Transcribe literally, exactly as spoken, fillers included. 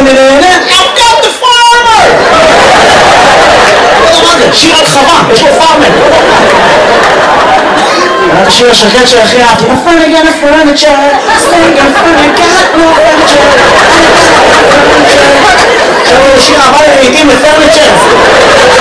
I've got the farmer! שירת חווה, יש לו פארמר. את השיר השקט של הכי אהבתי. נפל נגן הפרנצ'ר, סטנגן פרנצ'ר, לא פרנצ'ר. זה שיר הבא לעיתים לפרנצ'ר.